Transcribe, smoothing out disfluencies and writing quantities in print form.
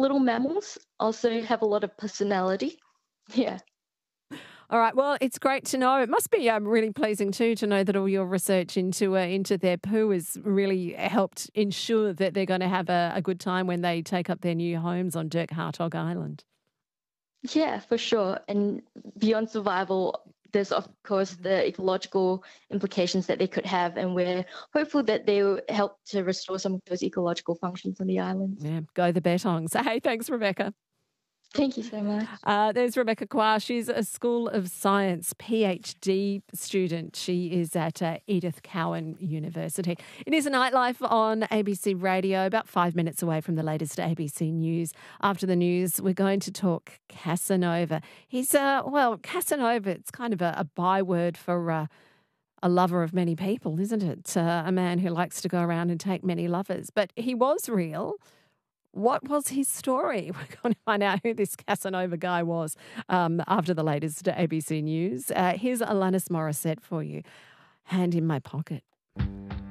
little mammals also have a lot of personality. Yeah. All right. Well, it's great to know. It must be really pleasing too to know that all your research into their poo has really helped ensure that they're going to have a good time when they take up their new homes on Dirk Hartog Island. Yeah, for sure. And beyond survival, there's of course the ecological implications that they could have, and we're hopeful that they will help to restore some of those ecological functions on the islands. Yeah, go the Bettongs. Hey, thanks, Rebecca. Thank you so much. There's Rebecca Kwa. She's a School of Science PhD student. She is at Edith Cowan University. It is a Nightlife on ABC Radio, about 5 minutes away from the latest ABC News. After the news, we're going to talk Casanova. He's, Casanova, it's kind of a byword for a lover of many people, isn't it? A man who likes to go around and take many lovers. But he was real. What was his story? We're going to find out who this Casanova guy was after the latest ABC News. Here's Alanis Morissette for you. Hand in my pocket.